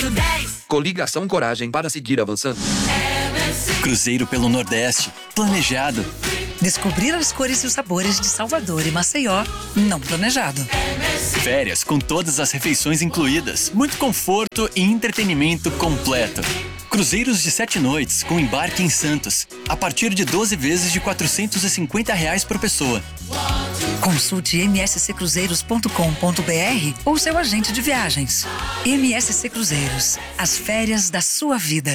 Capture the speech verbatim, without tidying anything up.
zero dez. Coligação Coragem para seguir avançando. Cruzeiro pelo Nordeste. Planejado. Descobrir as cores e os sabores de Salvador e Maceió. Não planejado. Férias com todas as refeições incluídas. Muito conforto e entretenimento completo. Cruzeiros de sete noites com embarque em Santos. A partir de doze vezes de quatrocentos e cinquenta reais por pessoa. Consulte m s c cruzeiros ponto com ponto b r ou seu agente de viagens. M S C Cruzeiros. As férias da sua vida.